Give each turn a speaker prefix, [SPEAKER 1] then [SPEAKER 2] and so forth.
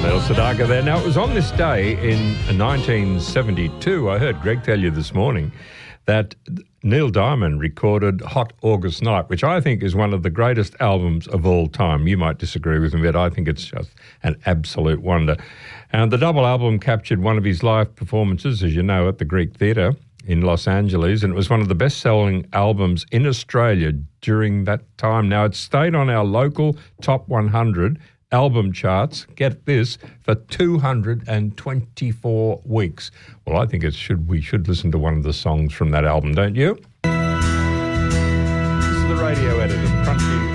[SPEAKER 1] Neil Sedaka there. Now, it was on this day in 1972, I heard Greg tell you this morning, that Neil Diamond recorded Hot August Night, which I think is one of the greatest albums of all time. You might disagree with me, but I think it's just an absolute wonder. And the double album captured one of his live performances, as you know, at the Greek Theatre in Los Angeles, and it was one of the best-selling albums in Australia during that time. Now, it stayed on our local top 100 album charts, get this, for 224 weeks. Well, I think we should listen to one of the songs from that album, don't you? This is the radio edit of Crunchy